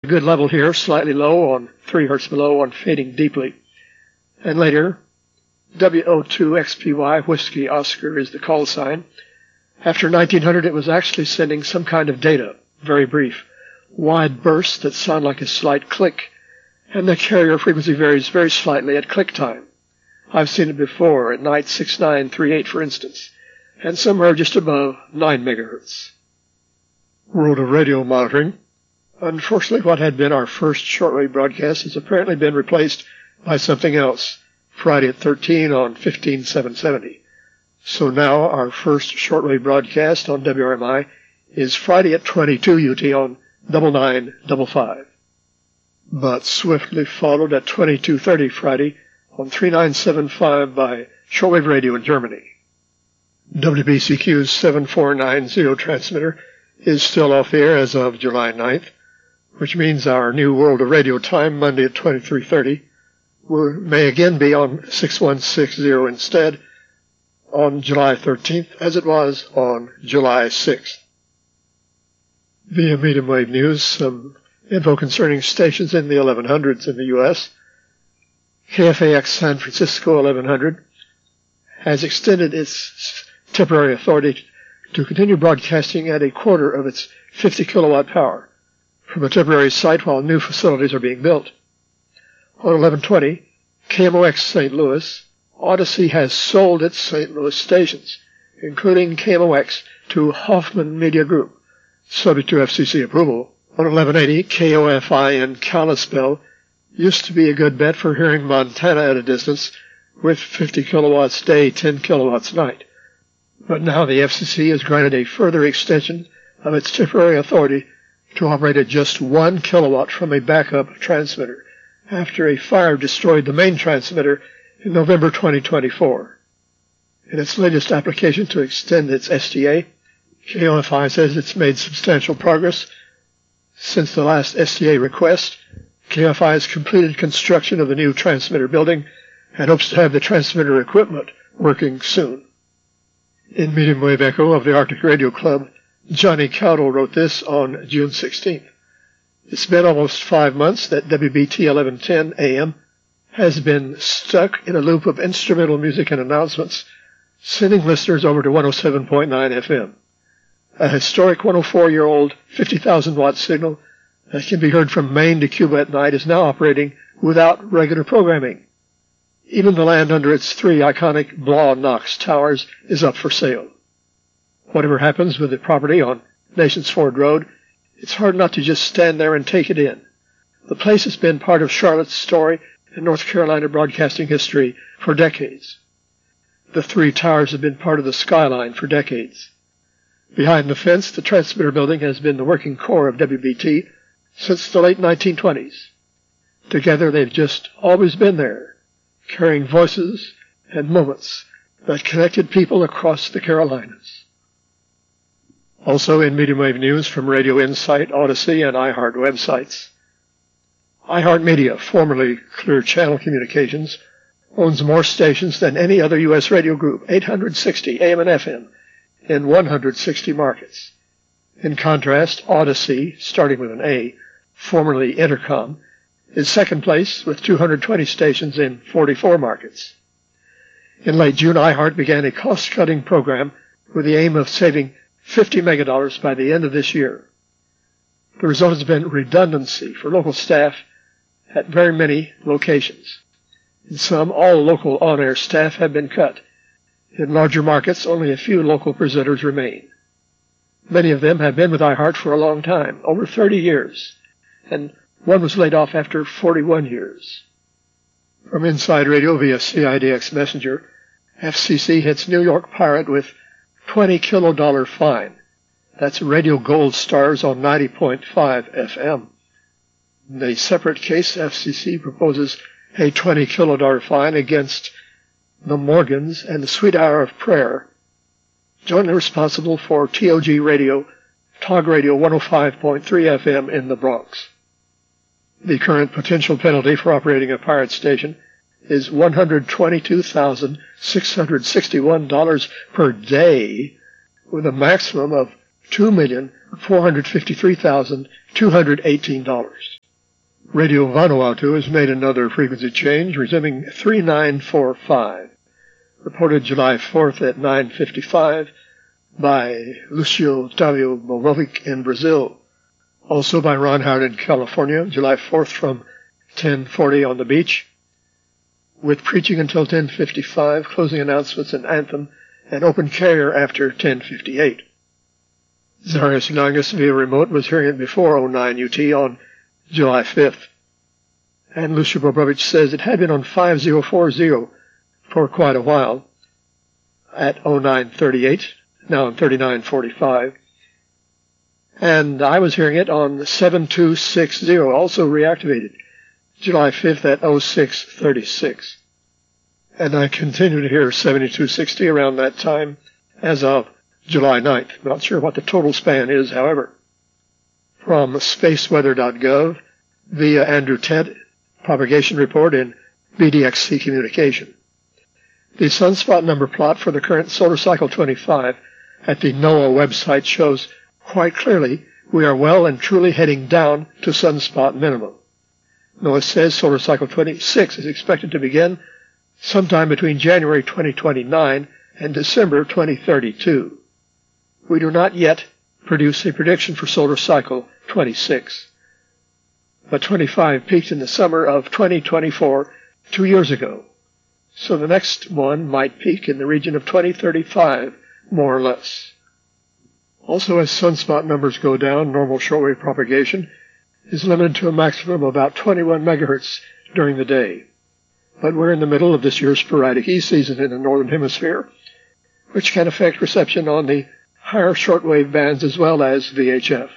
good level here, slightly low on 3 hertz below on fading deeply. And later, WO2XPY, Whiskey Oscar, is the call sign. After 1900, it was actually sending some kind of data, very brief, wide bursts that sound like a slight click, and the carrier frequency varies very slightly at click time. I've seen it before, at night 6938 for instance, and somewhere just above 9 megahertz. World of Radio monitoring. Unfortunately, what had been our first shortwave broadcast has apparently been replaced by something else, Friday at 13 on 15770. So now our first shortwave broadcast on WRMI is Friday at 22 UT on 9955. But swiftly followed at 2230 Friday on 3975 by Shortwave Radio in Germany. WBCQ's 7490 transmitter is still off the air as of July 9th, which means our new World of Radio time, Monday at 2330, may again be on 6160 instead on July 13th, as it was on July 6th. Via medium wave news, some info concerning stations in the 1100s in the U.S. KFAX San Francisco 1100 has extended its temporary authority to continue broadcasting at a quarter of its 50 kilowatt power from a temporary site while new facilities are being built. On 1120, KMOX St. Louis, Odyssey has sold its St. Louis stations, including KMOX, to Hoffman Media Group, subject to FCC approval. On 1180, KOFI in Kalispell used to be a good bet for hearing Montana at a distance with 50 kilowatts day, 10 kilowatts night. But now the FCC has granted a further extension of its temporary authority to operate at just 1 kilowatt from a backup transmitter after a fire destroyed the main transmitter in November 2024. In its latest application to extend its SDA, KOFI says it's made substantial progress. Since the last SDA request, KOFI has completed construction of the new transmitter building and hopes to have the transmitter equipment working soon. In Medium Wave Echo of the Arctic Radio Club, Johnny Cowdell wrote this on June 16th. It's been almost 5 months that WBT 1110 AM has been stuck in a loop of instrumental music and announcements, sending listeners over to 107.9 FM. A historic 104-year-old 50,000-watt signal that can be heard from Maine to Cuba at night is now operating without regular programming. Even the land under its 3 iconic Blaw-Knox towers is up for sale. Whatever happens with the property on Nations Ford Road, it's hard not to just stand there and take it in. The place has been part of Charlotte's story and North Carolina broadcasting history for decades. The 3 towers have been part of the skyline for decades. Behind the fence, the transmitter building has been the working core of WBT since the late 1920s. Together, they've just always been there, carrying voices and moments that connected people across the Carolinas. Also in medium wave news from Radio Insight, Odyssey, and iHeart websites. iHeartMedia, formerly Clear Channel Communications, owns more stations than any other U.S. radio group, 860 AM and FM, in 160 markets. In contrast, Odyssey, starting with an A, formerly Intercom, is second place with 220 stations in 44 markets. In late June, iHeart began a cost-cutting program with the aim of saving $50 million by the end of this year. The result has been redundancy for local staff at very many locations. In some, all local on-air staff have been cut. In larger markets, only a few local presenters remain. Many of them have been with iHeart for a long time, over 30 years, and one was laid off after 41 years. From Inside Radio via CIDX Messenger, FCC hits New York Pirate with $20 kilodollar fine. That's Radio Gold Stars on 90.5 FM. In a separate case, FCC proposes a $20 kilodollar fine against the Morgans and the Sweet Hour of Prayer, jointly responsible for TOG Radio, Tog Radio 105.3 FM in the Bronx. The current potential penalty for operating a pirate station is $122,661 per day, with a maximum of $2,453,218. Radio Vanuatu has made another frequency change, resuming 3945. Reported July 4th at 9:55 by Lucio Otávio Momovic in Brazil. Also by Ron Howard in California, July 4th from 10:40 on the beach, with preaching until 10:55, closing announcements and anthem, and open carrier after 10:58. Zarius Longus via remote was hearing it before 09 UT on July 5th. And Lucio Bobrovich says it had been on 5040 for quite a while at 0938, now on 3945. And I was hearing it on 7260, also reactivated, July 5th at 0636. And I continue to hear 7260 around that time as of July 9th. Not sure what the total span is, however. From spaceweather.gov via Andrew Ted, propagation report in BDXC communication. The sunspot number plot for the current solar cycle 25 at the NOAA website shows quite clearly we are well and truly heading down to sunspot minimum. NOAA says solar cycle 26 is expected to begin sometime between January 2029 and December 2032. We do not yet produce a prediction for solar cycle 26. But 25 peaked in the summer of 2024 2 years ago. So the next one might peak in the region of 2035, more or less. Also, as sunspot numbers go down, normal shortwave propagation is limited to a maximum of about 21 megahertz during the day. But we're in the middle of this year's sporadic E season in the northern hemisphere, which can affect reception on the higher shortwave bands as well as VHF.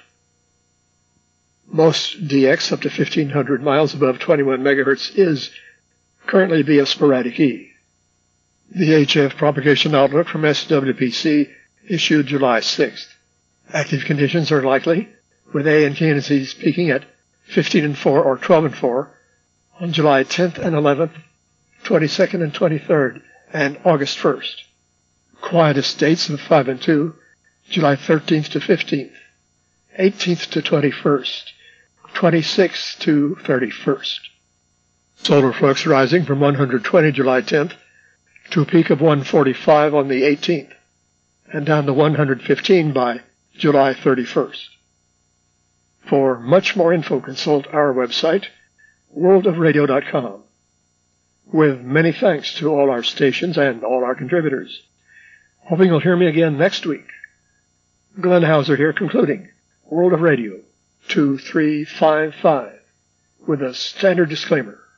Most DX up to 1,500 miles above 21 megahertz is currently via sporadic E. VHF propagation outlook from SWPC issued July 6th. Active conditions are likely, with A and KNZs peaking at 15 and 4 or 12 and 4 on July 10th and 11th, 22nd and 23rd, and August 1st. Quietest dates of 5 and 2, July 13th to 15th, 18th to 21st, 26th to 31st. Solar flux rising from 120 July 10th to a peak of 145 on the 18th, and down to 115 by July 31st. For much more info, consult our website, worldofradio.com. With many thanks to all our stations and all our contributors. Hoping you'll hear me again next week. Glenn Hauser here, concluding World of Radio 2355 with a standard disclaimer.